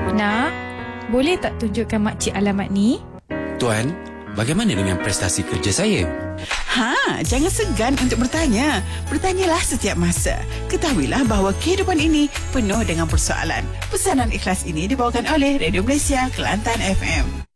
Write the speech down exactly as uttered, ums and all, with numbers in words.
Nak, boleh tak tunjukkan makcik alamat ni? Tuan, bagaimana dengan prestasi kerja saya? Ha, jangan segan untuk bertanya. Bertanyalah setiap masa. Ketahuilah bahawa kehidupan ini penuh dengan persoalan. Pesanan ikhlas ini dibawakan oleh Radio Malaysia Kelantan F M.